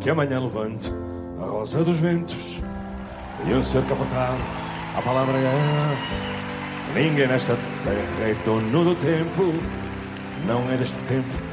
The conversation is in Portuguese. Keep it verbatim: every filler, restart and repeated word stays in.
que amanhã levante a rosa dos ventos e um ser cavocado. A palavra é: ninguém nesta terra é dono do tempo, não é deste tempo